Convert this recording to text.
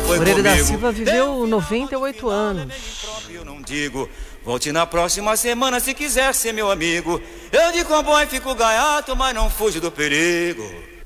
foi Moreira comigo. da Silva viveu 98 anos. Eu não digo, volte na próxima semana se quiser ser meu amigo. Eu de comboio fico gaiato, mas não fujo do perigo.